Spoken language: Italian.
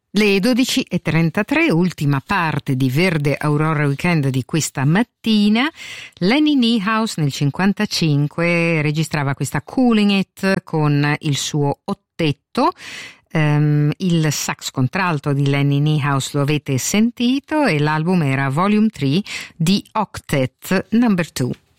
Le 12:33, ultima parte di Verde Aurora Weekend di questa mattina. Lenny Niehaus nel 55 registrava questa Cooling It con il suo ottetto. Il sax contralto di Lenny Niehaus lo avete sentito e l'album era Volume 3 di Octet Number 2.